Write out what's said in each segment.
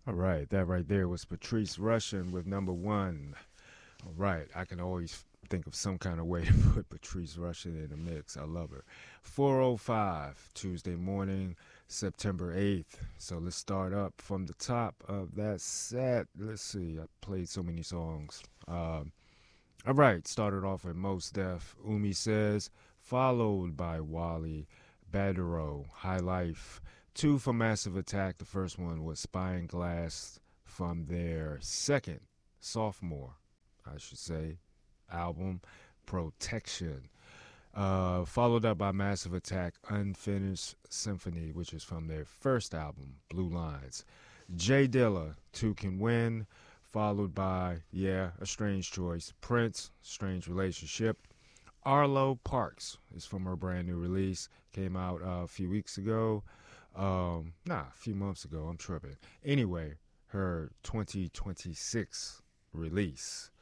All right, that right there was Patrice Rushen with number one. All right, I can always think of some kind of way to put Patrice Rushen in the mix. I love her. 4:05 Tuesday morning, September 8th. So let's start up from the top of that set. Let's see, I played so many songs. All right, started off with Mos Def, Umi Says, followed by Wally Badero, High Life. Two from Massive Attack. The first one was Spying Glass from their second sophomore, I should say, album, Protection. Followed up by Massive Attack, Unfinished Symphony, which is from their first album, Blue Lines. Jay Dilla, Two Can Win, followed by, yeah, a strange choice, Prince, Strange Relationship. Arlo Parks is from her brand new release, came out a few weeks ago. A few months ago, I'm tripping. Anyway, her 2026 release.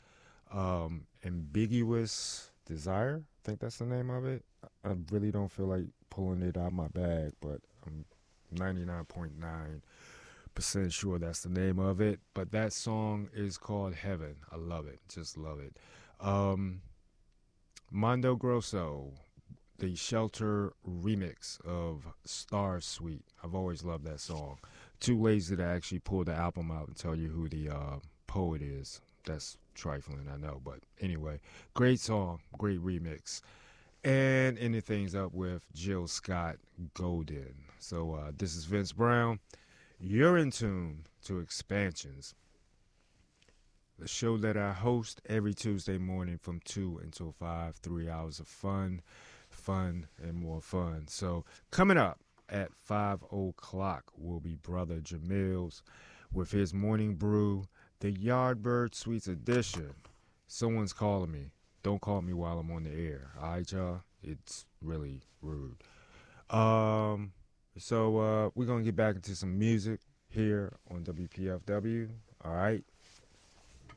Ambiguous Desire, I think that's the name of it. I really don't feel like pulling it out of my bag, but I'm 99.9% sure that's the name of it. But that song is called Heaven. I love it. Just love it. Um, Mondo Grosso, the Shelter remix of Star Suite. I've always loved that song. Too lazy to actually pull the album out and tell you who the poet is. That's trifling, I know. But anyway, great song, great remix. And ending things up with Jill Scott Golden. So this is Vince Brown. You're in tune to Expansions, the show that I host every Tuesday morning from 2 until 5, 3 hours of fun, and more fun. So coming up at 5 o'clock will be Brother Jamil's with his morning brew, the Yardbird Sweets edition. Someone's calling me. Don't call me while I'm on the air. All right, y'all? It's really rude. So we're going to get back into some music here on WPFW. All right?